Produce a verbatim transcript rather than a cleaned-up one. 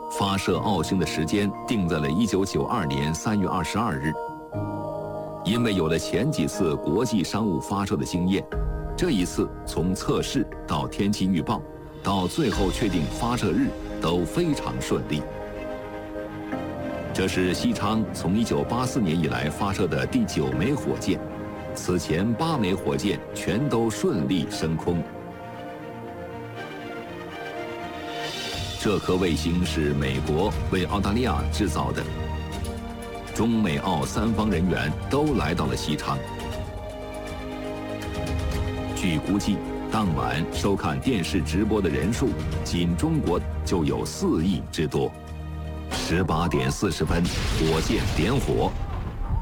发射奥星的时间定在了一九九二年三月二十二日。因为有了前几次国际商务发射的经验，这一次从测试到天气预报，到最后确定发射日都非常顺利。这是西昌从一九八四年以来发射的第九枚火箭，此前八枚火箭全都顺利升空。这颗卫星是美国为澳大利亚制造的，中美澳三方人员都来到了西昌。据估计，当晚收看电视直播的人数，仅中国就有四亿之多。十八点四十分，火箭点火。